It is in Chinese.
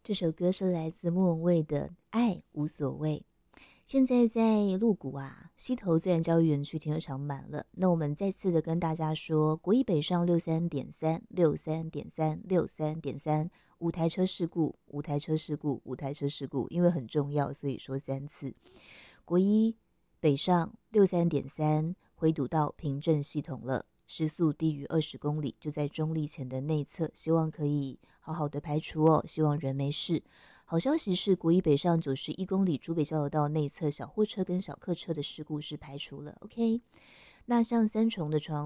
这首歌是来自莫文蔚的《爱无所谓》。现在在鹿谷啊，溪头自然教育园区停车场满了。那我们再次的跟大家说，国一北上63.3、63.3、63.3，五台车事故，五台车事故，五台车事故，因为很重要，所以说3次。国一北上63.3，回堵到平镇系统了。时速低于20公里，就在中立前的内侧，希望可以好好的排除哦，希望人没事。好消息是，国一北上91公里竹北交流道内侧小货车跟小客车的事故是排除了 ，OK。那像三重的长